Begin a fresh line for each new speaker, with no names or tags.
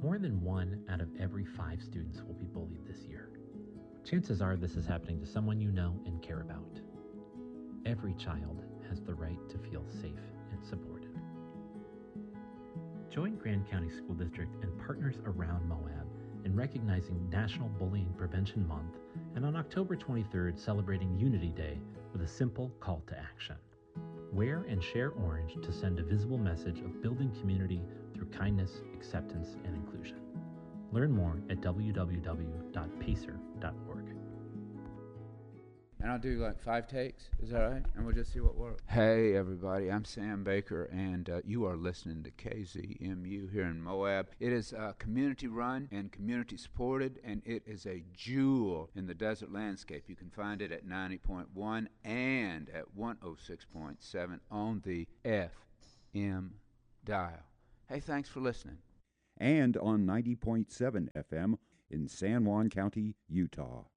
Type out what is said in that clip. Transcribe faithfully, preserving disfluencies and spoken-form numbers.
more than one out of every five students will be bullied this year. Chances are this is happening to someone you know and care about. Every child has the right to feel safe and supported. Join Grand County School District and partners around Moab in recognizing National Bullying Prevention Month and on October twenty-third celebrating Unity Day with a simple call to action. Wear and share orange to send a visible message of building community through kindness, acceptance, and inclusion. Learn more at w w w dot pacer dot org.
And I'll do like five takes, is that right? And we'll just see what works. Hey everybody, I'm Sam Baker, and uh, you are listening to K Z M U here in Moab. It is uh, community run and community supported, and it is a jewel in the desert landscape. You can find it at ninety point one and at one oh six point seven on the F M dial. Hey, thanks for listening.
And on ninety point seven F M in San Juan County, Utah.